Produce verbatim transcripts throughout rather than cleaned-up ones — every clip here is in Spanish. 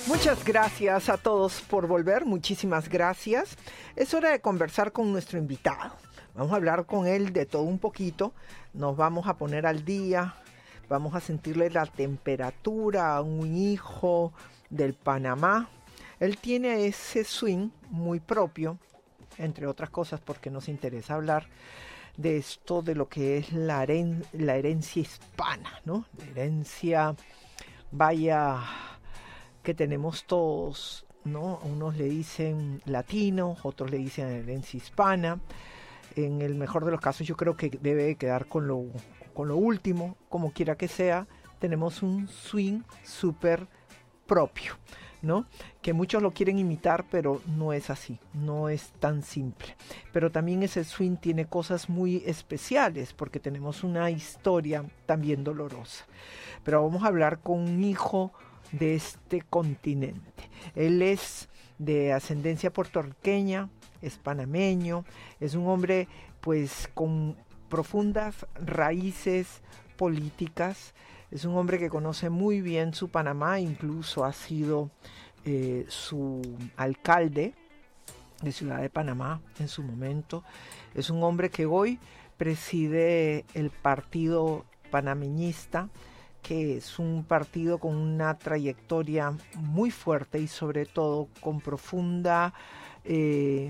Muchas gracias a todos por volver, muchísimas gracias. Es hora de conversar con nuestro invitado. Vamos a hablar con él de todo un poquito, nos vamos a poner al día, vamos a sentirle la temperatura a un hijo del Panamá. Él tiene ese swing muy propio, entre otras cosas porque nos interesa hablar de esto, de lo que es la, heren- la herencia hispana, ¿no? La herencia, vaya, que tenemos todos, ¿no? Unos le dicen latino, otros le dicen herencia hispana. En el mejor de los casos yo creo que debe quedar con lo, con lo último, como quiera que sea. Tenemos un swing súper propio, ¿no? Que muchos lo quieren imitar, pero no es así, no es tan simple. Pero también ese swing tiene cosas muy especiales, porque tenemos una historia también dolorosa. Pero vamos a hablar con un hijo de este continente. Él es de ascendencia puertorriqueña, es panameño, es un hombre pues con profundas raíces políticas, es un hombre que conoce muy bien su Panamá, incluso ha sido eh, su alcalde de Ciudad de Panamá en su momento. Es un hombre que hoy preside el partido panameñista, que es un partido con una trayectoria muy fuerte y sobre todo con profunda eh,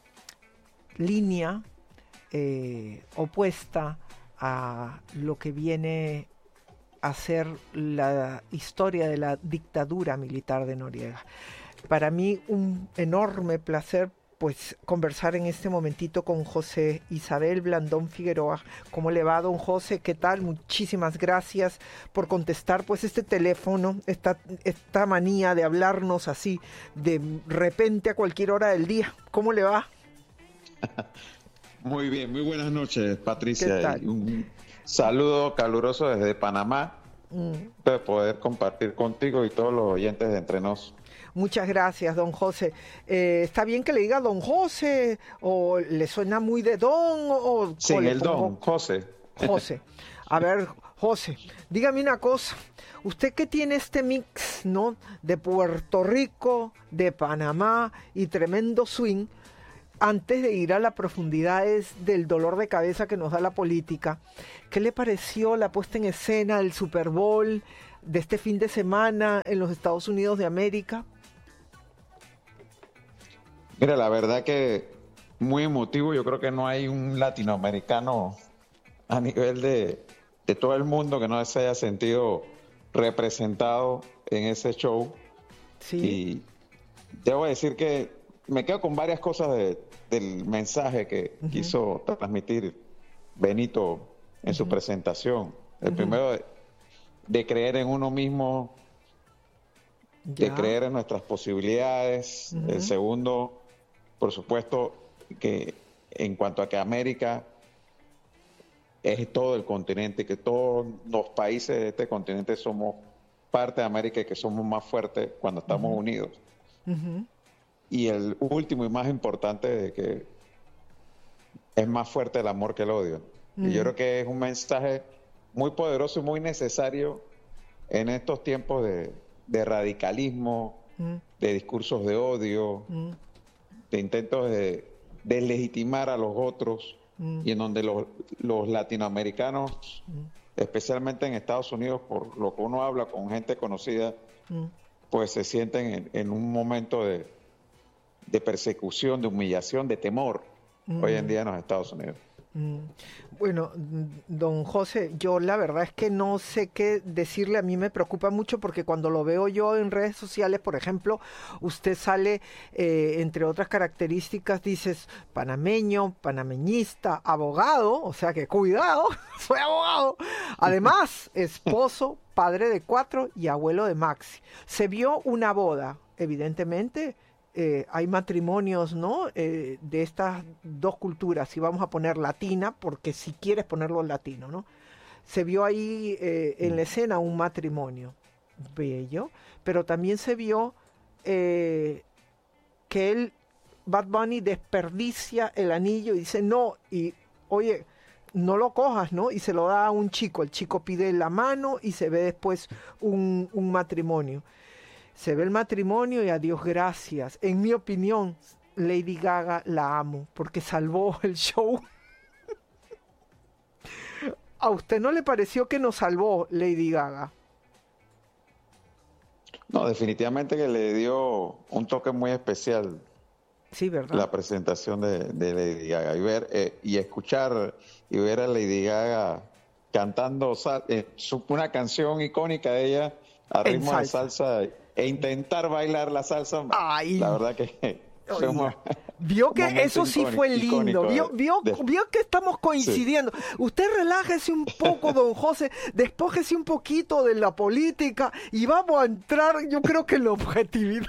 línea eh, opuesta a lo que viene a ser la historia de la dictadura militar de Noriega. Para mí un enorme placer pues conversar en este momentito con José Isabel Blandón Figueroa. ¿Cómo le va, don José? ¿Qué tal? Muchísimas gracias por contestar pues este teléfono, esta, esta manía de hablarnos así de repente a cualquier hora del día. ¿Cómo le va? Muy bien, muy buenas noches, Patricia. ¿Qué tal? Y un saludo caluroso desde Panamá, mm. de poder compartir contigo y todos los oyentes de Entre Nos. Muchas gracias, don José. Eh, ¿Está bien que le diga don José? ¿O le suena muy de don? O, sí, o el pongo... don, José. José. A ver, José, dígame una cosa. Usted que tiene este mix, ¿no? De Puerto Rico, de Panamá y tremendo swing, antes de ir a las profundidades del dolor de cabeza que nos da la política, ¿qué le pareció la puesta en escena del Super Bowl de este fin de semana en los Estados Unidos de América? Mira, la verdad que muy emotivo. Yo creo que no hay un latinoamericano a nivel de, de todo el mundo que no se haya sentido representado en ese show. Sí. Y debo decir que me quedo con varias cosas de, del mensaje que uh-huh. quiso transmitir Benito en uh-huh. su presentación. El uh-huh. primero, de, de creer en uno mismo, ya. de creer en nuestras posibilidades. Uh-huh. El segundo, por supuesto, que en cuanto a que América es todo el continente, que todos los países de este continente somos parte de América y que somos más fuertes cuando estamos uh-huh. unidos. Uh-huh. Y el último y más importante, de que es más fuerte el amor que el odio. Uh-huh. Y yo creo que es un mensaje muy poderoso y muy necesario en estos tiempos de, de radicalismo, uh-huh. de discursos de odio, uh-huh. de intentos de deslegitimar a los otros, uh-huh. y en donde los, los latinoamericanos, uh-huh. especialmente en Estados Unidos, por lo que uno habla con gente conocida, uh-huh. pues se sienten en, en un momento de, de persecución, de humillación, de temor, uh-huh. hoy en día en los Estados Unidos. Bueno, don José, yo la verdad es que no sé qué decirle. A mí me preocupa mucho porque cuando lo veo yo en redes sociales, por ejemplo, usted sale, eh, entre otras características, dices panameño, panameñista, abogado, o sea que cuidado, soy abogado. Además, esposo, padre de cuatro y abuelo de Maxi. Se vio una boda, evidentemente. Eh, hay matrimonios, ¿no? Eh, de estas dos culturas, si vamos a poner latina, porque si quieres ponerlo en latino, ¿no? Se vio ahí eh, en la escena un matrimonio bello, pero también se vio eh, que él, Bad Bunny, desperdicia el anillo y dice no, y oye, no lo cojas, ¿no? Y se lo da a un chico, el chico pide la mano y se ve después un, un matrimonio. Se ve el matrimonio y a Dios gracias. En mi opinión, Lady Gaga la amo porque salvó el show. ¿A usted no le pareció que nos salvó Lady Gaga? No, definitivamente que le dio un toque muy especial. Sí, ¿verdad? La presentación de, de Lady Gaga y ver eh, y escuchar y ver a Lady Gaga cantando sal, eh, su, una canción icónica de ella a ritmo salsa. de salsa e intentar bailar la salsa. Ay. La verdad que fue un, vio que eso sí icónico, fue lindo, vio, vio, de, vio que estamos coincidiendo. Sí. Usted relájese un poco, don José, despójese un poquito de la política y vamos a entrar, yo creo que en la objetividad.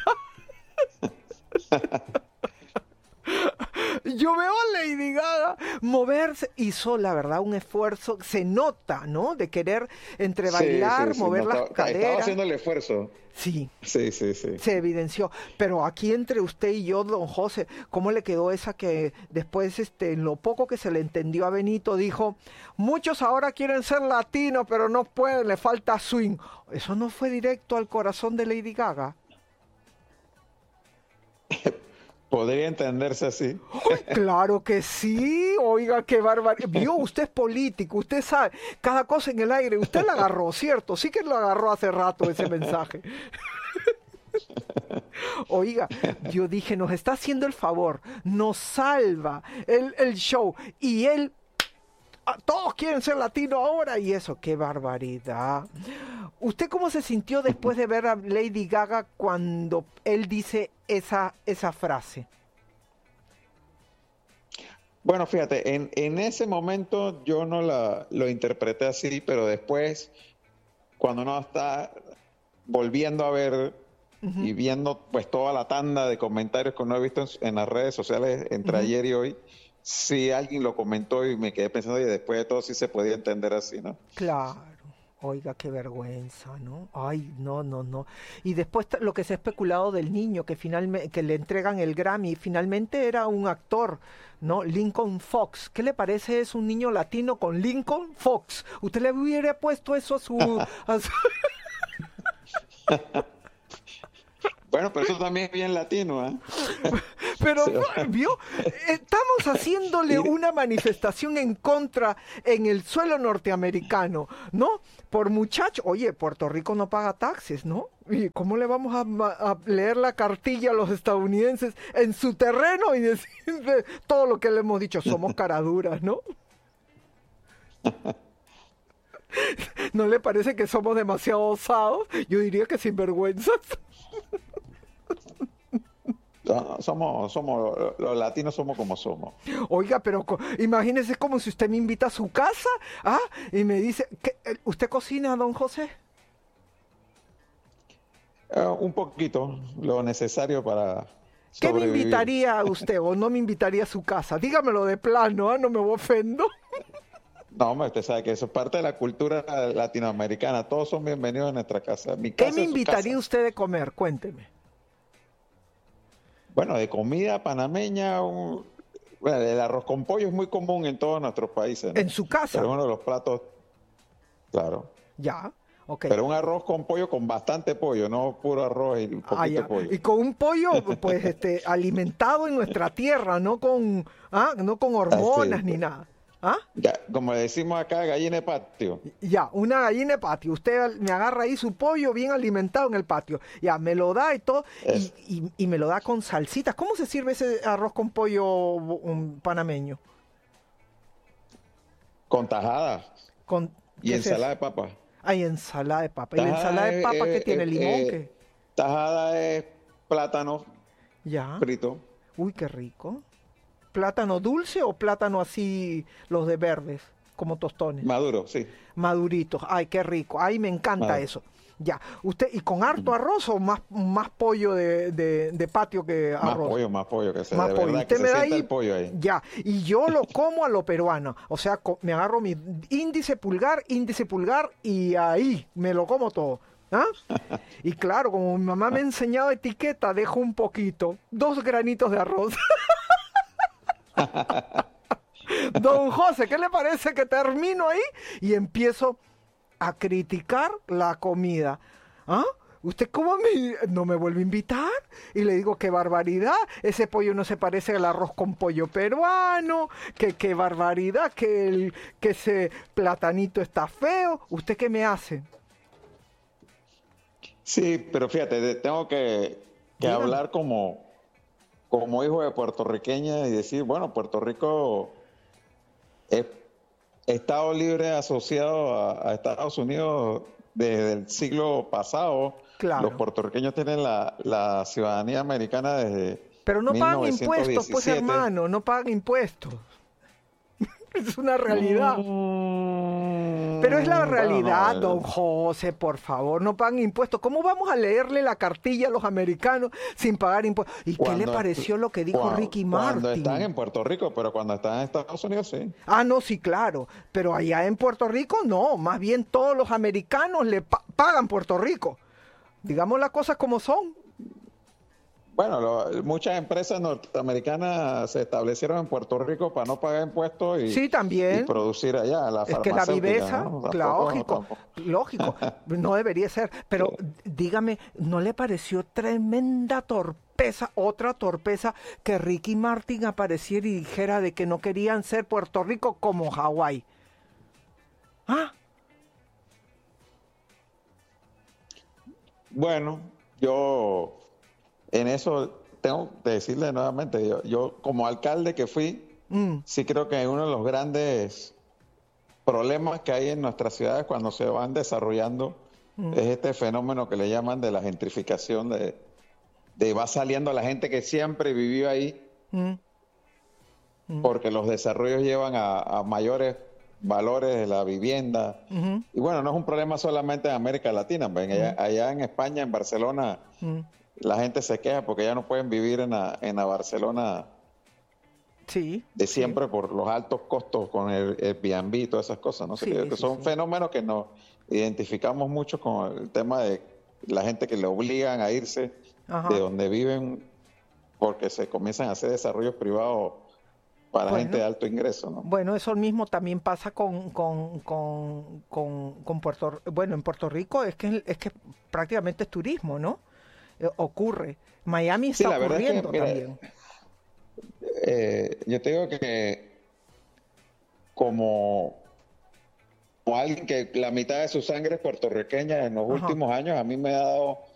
Yo veo a Lady Gaga moverse, hizo la verdad un esfuerzo, se nota, ¿no? De querer entre bailar, sí, sí, sí, mover las caderas. Estaba haciendo el esfuerzo. Sí. Sí, sí, sí. Se evidenció. Pero aquí entre usted y yo, don José, ¿cómo le quedó esa que después, este, en lo poco que se le entendió a Benito, dijo, muchos ahora quieren ser latinos, pero no pueden, le falta swing? ¿Eso no fue directo al corazón de Lady Gaga? Podría entenderse así. Ay, claro que sí. Oiga, qué barbaridad. Vio, usted es político, usted sabe, cada cosa en el aire. Usted la agarró, ¿cierto? Sí que lo agarró hace rato ese mensaje. Oiga, yo dije, nos está haciendo el favor, nos salva el, el show. Y él, todos quieren ser latinos ahora y eso, qué barbaridad. ¿Usted cómo se sintió después de ver a Lady Gaga cuando él dice esa, esa frase? Bueno, fíjate, en, en ese momento yo no la, lo interpreté así, pero después, cuando uno está volviendo a ver uh-huh. y viendo pues toda la tanda de comentarios que uno ha visto en, en las redes sociales entre uh-huh. ayer y hoy, sí alguien lo comentó y me quedé pensando, y después de todo sí se podía entender así, ¿no? Claro. Oiga, qué vergüenza, ¿no? Ay, no, no, no. Y después lo que se ha especulado del niño que finalmente que le entregan el Grammy, finalmente era un actor, ¿no? Lincoln Fox. ¿Qué le parece? Es un niño latino con Lincoln Fox. ¿Usted le hubiera puesto eso a su... a su... Bueno, pero eso también es bien latino, ¿eh? Pero, ¿vio? Estamos haciéndole una manifestación en contra en el suelo norteamericano, ¿no? Por muchacho, oye, Puerto Rico no paga taxes, ¿no? ¿Y cómo le vamos a, a leer la cartilla a los estadounidenses en su terreno y decirle todo lo que le hemos dicho? Somos caraduras, ¿no? ¿No le parece que somos demasiado osados? Yo diría que sinvergüenzas. No, somos, somos, los latinos somos como somos. Oiga, pero imagínese como si usted me invita a su casa, ¿ah? Y me dice, ¿qué, ¿usted cocina, don José? Uh, un poquito, lo necesario para sobrevivir. ¿Qué me invitaría a usted o no me invitaría a su casa? Dígamelo de plano, ¿ah? No me ofendo. No, hombre, usted sabe que eso es parte de la cultura latinoamericana. Todos son bienvenidos a nuestra casa. Mi casa ¿Qué me invitaría usted de comer? Cuénteme. Bueno, de comida panameña, un, bueno, el arroz con pollo es muy común en todos nuestros países, ¿no? ¿En su casa? Pero uno de los platos, claro. Ya, ok. Pero un arroz con pollo con bastante pollo, no puro arroz y un poquito ah, de pollo. Y con un pollo, pues, este, alimentado en nuestra tierra, no con, ¿ah? no con hormonas ah, sí. ni nada. ¿Ah? Ya, como decimos acá, gallina de patio. Ya, una gallina de patio. Usted me agarra ahí su pollo bien alimentado en el patio. Ya, me lo da y todo, y, y, y me lo da con salsitas. ¿Cómo se sirve ese arroz con pollo um, panameño? Con tajada. Con, y ensalada es de papa. Hay ensalada de papa. Tajada ¿y la ensalada de papa eh, que tiene? Eh, ¿Limón? Eh, ¿qué? Tajada es plátano ya. frito. Uy, qué rico. ¿Plátano dulce o plátano así, los de verdes, como tostones? Maduro, sí. Maduritos. Ay, qué rico. Ay, me encanta Maduro. Eso. Ya. ¿Usted, y con harto arroz o más, más pollo de, de, de patio que arroz? Más pollo, más pollo, que se, más de pollo. verdad Usted que me se da sienta ahí, el pollo ahí. Ya. Y yo lo como a lo peruano. O sea, me agarro mi índice pulgar, índice pulgar y ahí me lo como todo. ¿Ah? Y claro, como mi mamá me ha enseñado etiqueta, dejo un poquito. Dos granitos de arroz. Don José, ¿qué le parece que termino ahí y empiezo a criticar la comida? ¿Ah? ¿Usted cómo me, no me vuelve a invitar? Y le digo, qué barbaridad, ese pollo no se parece al arroz con pollo peruano, que qué barbaridad, que, el, que ese platanito está feo. ¿Usted qué me hace? Sí, pero fíjate, tengo que, que hablar como, como hijo de puertorriqueña y decir, bueno, Puerto Rico es Estado libre asociado a, a Estados Unidos desde el siglo pasado. Claro. Los puertorriqueños tienen la, la ciudadanía americana desde Pero no pagan mil novecientos diecisiete. impuestos, pues hermano, no pagan impuestos. Es una realidad. Mm, Pero es la realidad, bueno, no, don José, por favor, no pagan impuestos. ¿Cómo vamos a leerle la cartilla a los americanos sin pagar impuestos? ¿Y cuando, qué le pareció lo que dijo cuando, Ricky Martin? Cuando están en Puerto Rico, pero cuando están en Estados Unidos, sí. Ah, no, sí, claro. Pero allá en Puerto Rico, no. Más bien todos los americanos le pa pagan Puerto Rico. Digamos las cosas como son. Bueno, lo, muchas empresas norteamericanas se establecieron en Puerto Rico para no pagar impuestos y, sí, también. y producir allá la es que la viveza, ¿no? lógico, lógico, no debería ser. Pero sí. Dígame, ¿no le pareció tremenda torpeza, otra torpeza, que Ricky Martin apareciera y dijera de que no querían ser Puerto Rico como Hawái? ¿Ah? Bueno, yo... En eso tengo que decirle nuevamente, yo, yo como alcalde que fui, mm. sí creo que uno de los grandes problemas que hay en nuestras ciudades cuando se van desarrollando mm. es este fenómeno que le llaman de la gentrificación, de, de va saliendo la gente que siempre vivió ahí, mm. Mm. porque los desarrollos llevan a, a mayores valores de la vivienda. Mm-hmm. Y bueno, no es un problema solamente en América Latina, ven, allá, mm. allá en España, en Barcelona, mm. la gente se queja porque ya no pueden vivir en la, en la Barcelona sí, de siempre sí. por los altos costos con el Airbnb y todas esas cosas, ¿no? Sí, que, que son sí, fenómenos sí. que nos identificamos mucho con el tema de la gente que le obligan a irse Ajá. de donde viven porque se comienzan a hacer desarrollos privados para bueno, gente de alto ingreso, ¿no? Bueno, eso mismo también pasa con, con, con, con, con Puerto Bueno, en Puerto Rico es que, es que prácticamente es turismo, ¿no? Ocurre. Miami está sí, ocurriendo es que, mira, también. Eh, yo te digo que como, como alguien que la mitad de su sangre es puertorriqueña, en los Ajá. últimos años a mí me ha dado